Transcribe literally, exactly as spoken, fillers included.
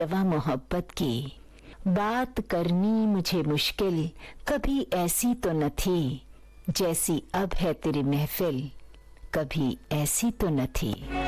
जवा मोहब्बत की बात करनी मुझे मुश्किल कभी ऐसी तो न थी, जैसी अब है तेरी महफिल कभी ऐसी तो न थी।